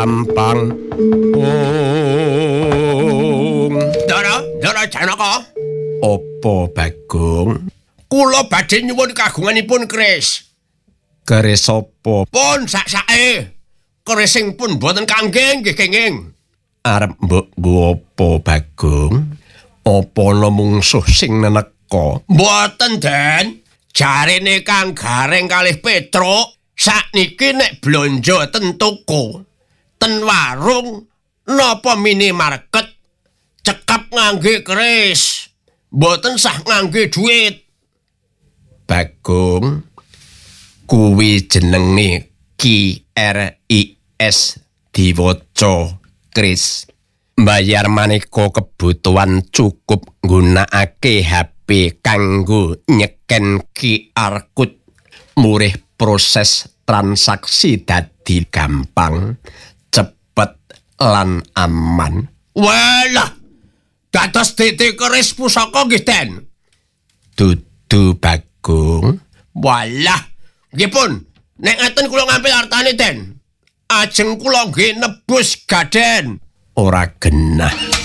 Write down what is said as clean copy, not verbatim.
gampang. Ndara Janaka. Apa Bagong? Kula badhe nyuwun kagunganipun keris. Keris apa? Pun sak-sake. Keris sing pun boten kangge nggih kenging. Arep mbok nggo apa Bagong? Apa ana mungsuh sing neneka? Mboten, Den. Jarene Kang Gareng kalih Petruk sakniki nek blonjo ten toko, ten warung napa minimarket cekap ngangge keris. Mboten sah ngangge duit. Bagong kuwi jenenge KRIS diwaca Kris. Mbayar maneka kebutuhan cukup nggunakake HP kanggo nyeken QR code. Murih proses transaksi dadi gampang, cepet lan aman. Walah, dados DT keris pusaka nggih, Den. Dudu Bagong. Walah, nggih pun. Nek ngaten kula ngambil artane, Den. Ajeng kula nggih nebus gaden. Ora genah.